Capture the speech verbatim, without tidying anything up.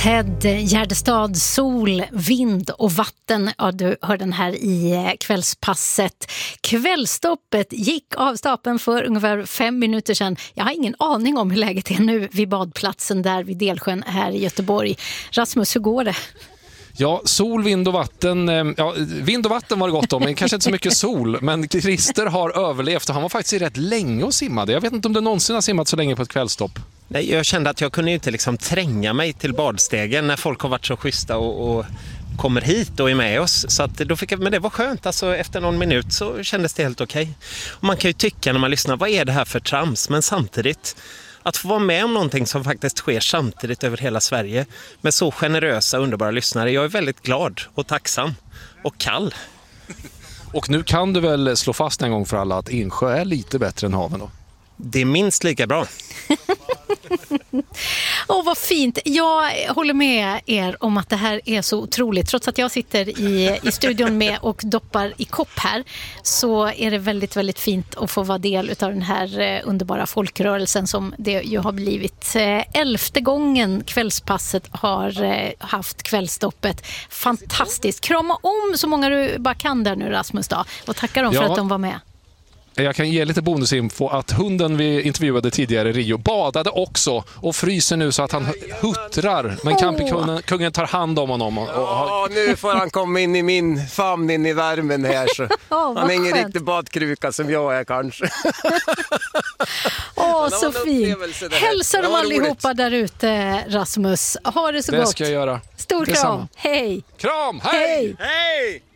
Ted Gärdestad, sol, vind och vatten. Ja, du hör den här i kvällspasset. Kvällstoppet gick av stapeln för ungefär fem minuter sedan. Jag har ingen aning om hur läget är nu vid badplatsen där vid Delsjön här i Göteborg. Rasmus, hur går det? Ja, sol, vind och vatten. Ja, vind och vatten var det gott om, men kanske inte så mycket sol. Men Christer har överlevt och han var faktiskt rätt länge och simmade. Jag vet inte om du någonsin har simmat så länge på ett kvällstopp. Nej, jag kände att jag kunde ju inte liksom tränga mig till badstegen när folk har varit så schyssta och, och kommer hit och är med oss. Så att då fick jag, men det var skönt, alltså efter någon minut så kändes det helt okej. Och man kan ju tycka när man lyssnar, vad är det här för trams? Men samtidigt, att få vara med om någonting som faktiskt sker samtidigt över hela Sverige med så generösa, underbara lyssnare. Jag är väldigt glad och tacksam och kall. Och nu kan du väl slå fast en gång för alla att insjö är lite bättre än haven då? Det är minst lika bra. Åh, oh, vad fint. Jag håller med er om att det här är så otroligt. Trots att jag sitter i, i studion med och doppar i kopp här, så är det väldigt, väldigt fint att få vara del av den här eh, underbara folkrörelsen som det ju har blivit. Eh, elfte gången kvällspasset har eh, haft kvällstoppet. Fantastiskt. Krama om så många du bara kan där nu, Rasmus, då. Och tacka dem för ja. att de var med. Jag kan ge lite bonusinfo att hunden vi intervjuade tidigare i Rio badade också och fryser nu så att han huttrar. Men campingkungen kungen tar hand om honom. Och, och har... Ja, nu får han komma in i min famn, in i värmen här. Så. Oh, han är ingen skönt. riktig badkruka som jag är kanske. Åh, oh, så fint. Hälsa dem allihopa roligt. där ute, Rasmus. Ha det så det gott. Det ska jag göra. Stor kram. Hej. Kram, hej! Hej! Hej!